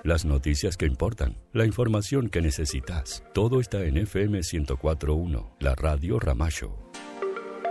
las noticias que importan, la información que necesitas. Todo está en FM 104.1, la Radio Ramallo.